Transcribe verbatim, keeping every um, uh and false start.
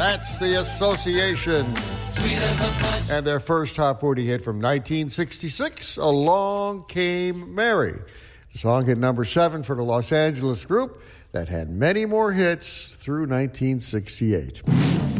That's the Association. And their first top forty hit from nineteen sixty-six, Along Came Mary. The song hit number seven for the Los Angeles group that had many more hits through nineteen sixty-eight.